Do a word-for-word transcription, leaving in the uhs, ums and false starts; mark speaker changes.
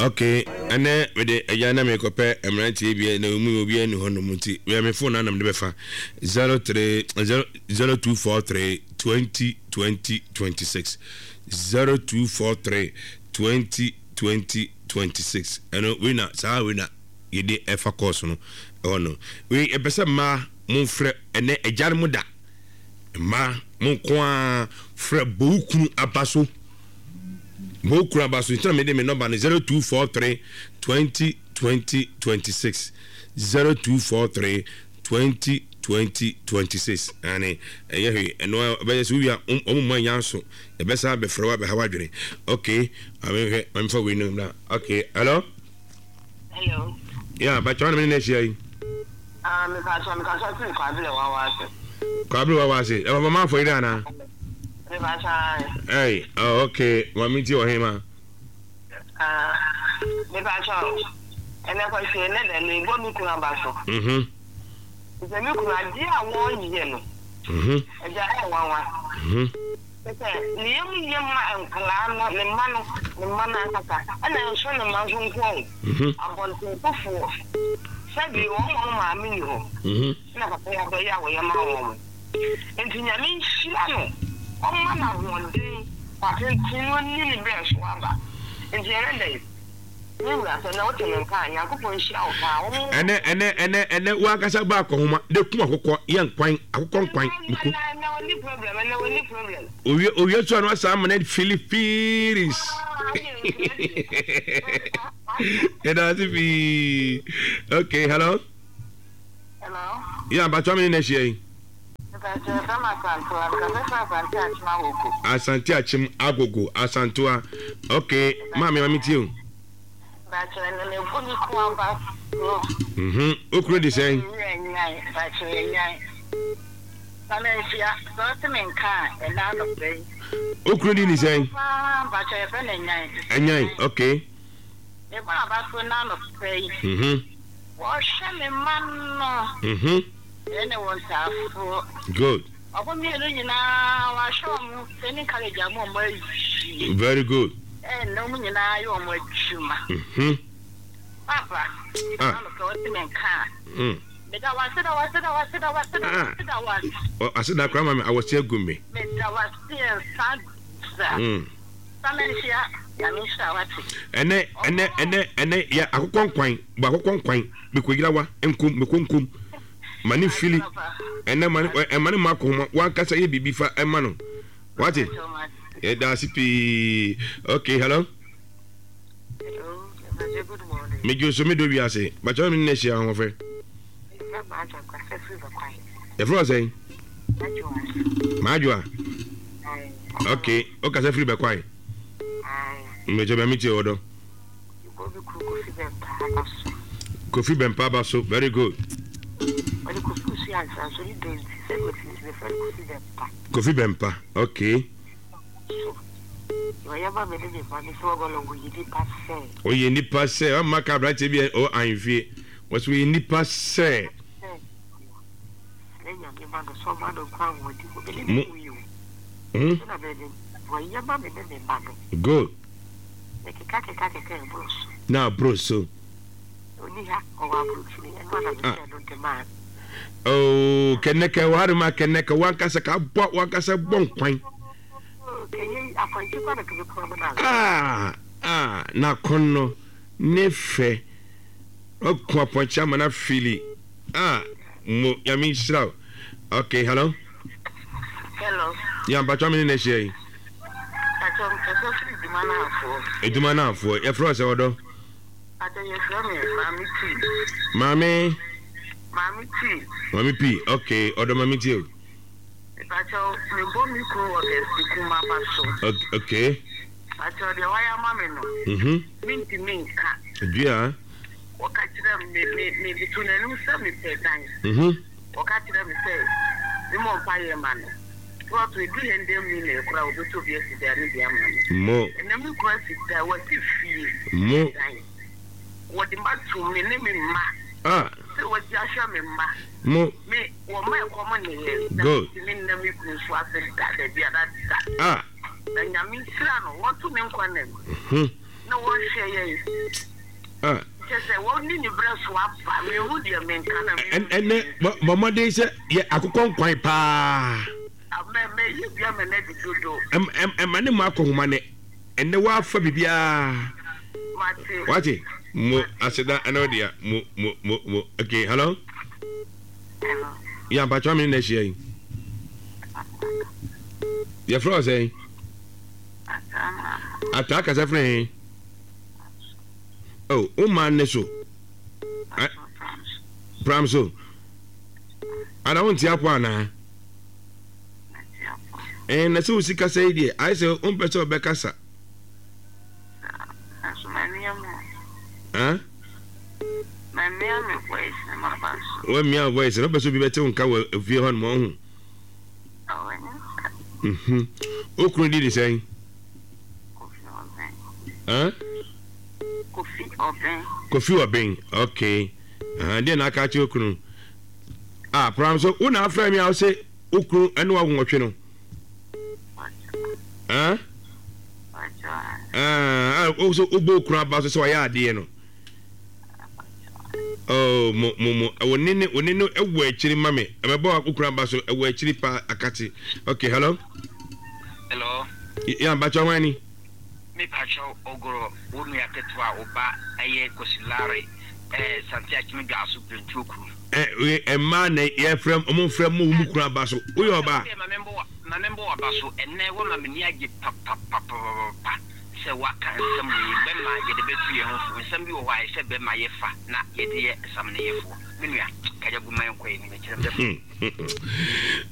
Speaker 1: Okay, and then with the Ayana make up a emergency be no movie and honomuti. We have a phone and I'm the befa zero three zero two four three twenty twenty twenty six zero two four three twenty twenty twenty six. And we not sa we not ye de efa course no. Oh no. We a person ma mon frère and a jarmuda. Ma mon coin frère beaucoup abasso. Beaucoup abasso. Tu me dis mes numéros zero two four three twenty twenty twenty six zero two four three twenty twenty twenty six. Ane eh eh no be so we are um man yanso e be sa be frewa be hawadwene. Okay, I'm I'm for we know now. Okay, hello.
Speaker 2: Hello.
Speaker 1: Yeah, but you want me next year?
Speaker 2: Ah, me ka so me ka so tin kwa bile wa wa se.
Speaker 1: Kwa bile wa wa se. E ba ma for ida na.
Speaker 2: Me ba sa.
Speaker 1: Hey, oh okay. Wa mi ti o hema.
Speaker 2: Ah, me ba so. Ene ko se ne de le go mi ku na ba so.
Speaker 1: Mhm.
Speaker 2: Ze mi ku na di awon yiye no.
Speaker 1: Mhm.
Speaker 2: E ja e wa wa.
Speaker 1: Mhm.
Speaker 2: Ese ni yemu yema nkala no le manu le manu akaka. Ana so ne ma so nko.
Speaker 1: Mhm.
Speaker 2: Abon tin ko fu. Sabi o mo ma mi ni ho.
Speaker 1: Mhm.
Speaker 2: Na ka ya do ya wo ya ma wo. Enti nya mi hia no. O ma na wo ndin. Wa tin tin woni ni be so aba. Enti ere dai. Ni wa so na o tin nka nya ko pon hia o ka.
Speaker 1: Ene ene ene ene wa kasa ba ko homa de ku akokọ ye nkwan akokọ nkwan biku.
Speaker 2: Na woni problem na woni problem.
Speaker 1: Owie owie so no sa amane Philippines. It does be okay. Hello.
Speaker 2: Hello.
Speaker 1: Yeah, but how many next year? Asante Achim Agogo Asantua. Okay, mami mami tio. Mhm. Okro di say. Okro di ni say. Enyan. Okay. Mhm. Mhm. Good. Very good. Mhm.
Speaker 2: Papa.
Speaker 1: Ah. Mm. Oh, I said that grandma I was still good me. Mm. Ene ene ene ene ya akokọ nkwan ba akokọ nkwan bekogira wa enkum mekonkum mani fili ene mani e mani makoma wan kasa ye bibi fa e mano what it e da sipi. Okay, hello.
Speaker 2: Hello, good morning.
Speaker 1: Me jo so me do wi ase ba cho me ne shia ho fe e fro say majwa. Okay, o ka se free be kwai me jo be mi ti odo Kofi Bempa Baso. Very good. Kofi Bempa. Okay. Oh, you need pass. Oh, my car right here. Oh, I'm here. What's we need pass? Hmm. Good. Now, bro, so. Oh, keneka wari ma keneka wankasa ka bo wankasa bon kwan. Ah, ah, na kono nefe. Okwa poncha mana fili. Ah, mo yami shira. Okay, hello.
Speaker 2: Hello.
Speaker 1: Ya ba chwa me ne share.
Speaker 2: Achom eso fi dimana afo.
Speaker 1: Edumana afo. E fro se odo.
Speaker 2: Atenye from Mami T.
Speaker 1: Mami.
Speaker 2: Mami T.
Speaker 1: Mami P. Okay, odo Mami T.
Speaker 2: Acho me bo mi ko o de sikuma baso.
Speaker 1: Okay.
Speaker 2: Acho de waya mami no.
Speaker 1: Mhm.
Speaker 2: Minti minka.
Speaker 1: Dia.
Speaker 2: Wakatira me me me bituna no se me pedan.
Speaker 1: Mhm.
Speaker 2: Wakatira me se ni mo pa ye mano. What we do in them in a crowd to be a city.
Speaker 1: Mo.
Speaker 2: And then we cross it there was if you.
Speaker 1: Mo.
Speaker 2: What the back to me name ma.
Speaker 1: Ah.
Speaker 2: So what you show me ma.
Speaker 1: Mo.
Speaker 2: Me or my common here.
Speaker 1: Good.
Speaker 2: In the weekly swap that the other.
Speaker 1: Ah.
Speaker 2: Then I mean, what to name one.
Speaker 1: Hmm.
Speaker 2: no one share.
Speaker 1: Ah.
Speaker 2: Just say one in the breast swap. I mean, who the men can.
Speaker 1: And and mama dey say yeah akukon kwan pa.
Speaker 2: I may you be a man to do.
Speaker 1: Em em em mane ma ko humane. Enne wa fa bibia. Wati mo aseda anodia mo mo mo mo okay hello.
Speaker 2: Hello.
Speaker 1: Yeah, but I'm in the shade. Your floor say attack as a friend. Oh, oh man, Neso. Pramso. I don't see up one. And as soon as you say, dear, I say, um, Peso Becassa. Huh?
Speaker 2: My name is Ways, and my boss.
Speaker 1: Well, me, ways, and also be better on cover of your own mom. Hm. Who could you say? Huh?
Speaker 2: Coffee or Ben?
Speaker 1: Coffee or Ben, okay. And then I catch you. Ah, Pramso, one after me, I'll say, Ukru, and one watching. Huh? Ah, also Ubo Crab, so I had, you know. Oh, mo mo mo. I will nene, we nene a way chili mammy. I'm about Ukrabaso, a way chili pa akati. Okay, hello.
Speaker 2: Hello.
Speaker 1: Yeah, but you're whining.
Speaker 2: Me pacho ogoro, umi aketwa oba, aye kosilare, eh, Santiago Gasu Pintuku.
Speaker 1: Eh, a man, a friend, a more friend, Mukrabaso. We are back.
Speaker 2: My member of Basso, and never Maminiagi papa papa. Say what can some when my get a bit to your home, when some you why I said, Ben my fa, not yet, some near for. Minia, Kajabu, my queen,